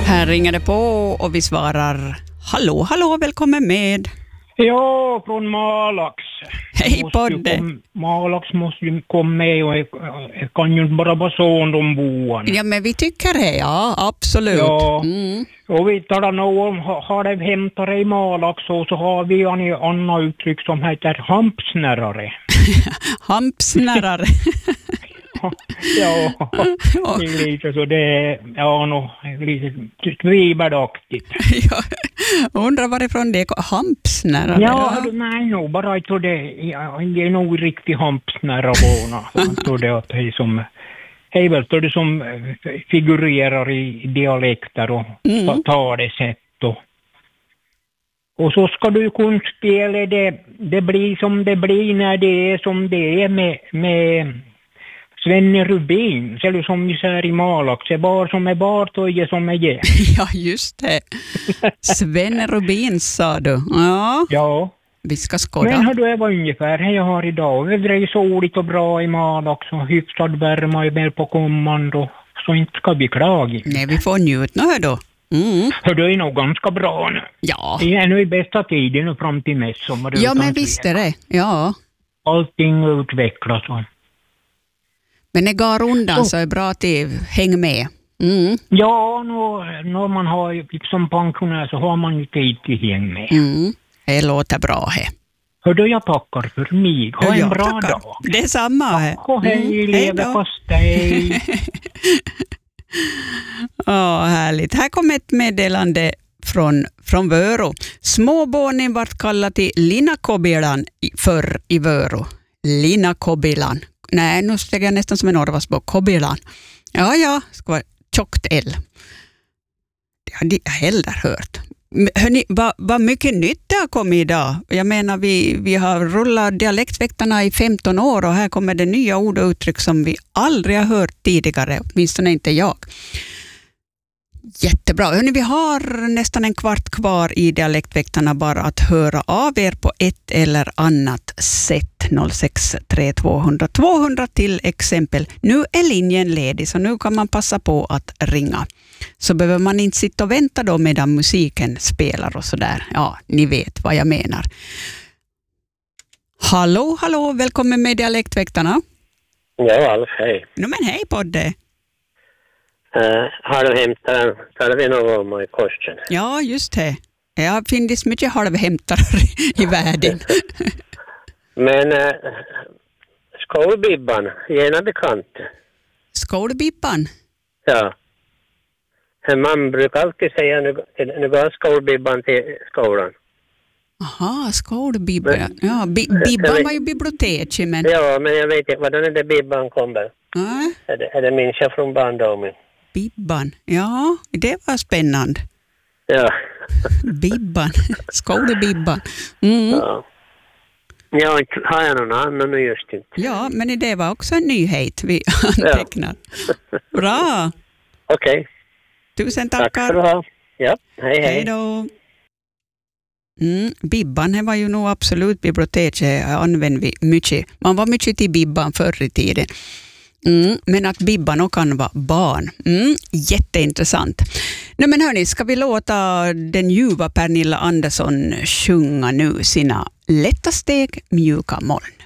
Här ringer det på och vi svarar hallå, hallå, välkommen med. Ja, från Malax. Hej Podde. Malax måste ju komma med och jag kan ju bara vara son om boan. Ja, men vi tycker det, ja, absolut. Ja, och vi talar nog om har det hämtare i Malax och så har vi en annan uttryck som heter hampsnärare. Hampsnärare. Ja, lite så det är lite tvivelaktigt. Ja, undrar varifrån det är hampsnärare. Ja, nej nog, bara jag tror det är nog riktigt hampsnärarborna. Jag tror det att det är som det som figurerar i dialekter och talesätt och så ska du kunna spela det blir som det blir när det är som det är med Svenne Rubin, eller som vi säger i Malax, är bar som är bar, toje som är ge. Ja, just det. Svenne Rubin sa du. Ja. Ja. Vi ska skåda. Men hur du är vad ungefär jag har idag. Det är soligt och bra i Malax och hyfsad värma är mer på kommando. Så inte ska vi klaga. Nej, vi får njuta nu då. Hör du är nog ganska bra nu. Ja. Det är nu i bästa tiden och fram till midsommar. Ja, men visst är det. Ja. Allting utvecklas. Men det går undan så är bra att det hänger med. Ja, när man har som pensionär så har man ju tid till häng med. Det låter bra här. Hördu, jag tackar för mig. Ha en bra dag. Det är samma här. Hej, leverpastej. Härligt. Här kommer ett meddelande från Vörå. Småbarnen vart kallad till Linnakobilan förr i Vörå. Linnakobilan. Nej, nu stäger jag nästan som en Orvasbo. Kobilan. Ja, ska vara tjockt L. Det har jag heller hört. Hörrni, vad mycket nytt det har kommit idag. Jag menar, vi har rullat dialektväktarna i 15 år och här kommer det nya ord och uttryck som vi aldrig har hört tidigare, åtminstone inte jag. Jättebra. Hörrni, vi har nästan en kvart kvar i dialektväktarna, bara att höra av er på ett eller annat sätt. 063200 200 till exempel. Nu är linjen ledig så nu kan man passa på att ringa. Så behöver man inte sitta och vänta då medan musiken spelar och sådär. Ja, ni vet vad jag menar. Hallå, välkommen med dialektväktarna. Ja, Alf, hej. Men hej Podde. Har du hämtat, talar vi något om i korsen? Ja, just det. Det finns mycket halvhämtare i världen. Men skolbibban, gärna bekant. Skolbibban? Ja. Man brukar alltid säga nu går skolbibban till skolan. Aha, skolbibban. Ja, bibban var ju biblioteket, men... Ja, men jag vet inte, vad är det bibban kommer? Är det minns jag från barndomen? Bibban, ja, det var spännande. Ja. Bibban, skolbibban. Ja, har jag någon annan nu just inte. Ja, men det var också en nyhet vi antecknar. Ja. Bra. Okej. Tusen tackar. Tack för det här. Ja, hej. Hej då. Bibban, det var ju nog absolut biblioteket använde vi mycket. Man var mycket till Bibban förr i tiden. Men att Bibban kan vara barn. Jätteintressant. Nej, men hörni, ska vi låta den ljuva Pernilla Andersson sjunga nu sina lätta steg, mjuka moln.